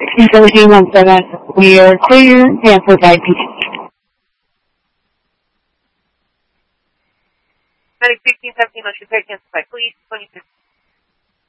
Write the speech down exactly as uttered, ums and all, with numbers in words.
sixteen seventeen one seven. We are clear and provide continue. Medic sixteen seventeen, let's repair cancel by police, twenty-six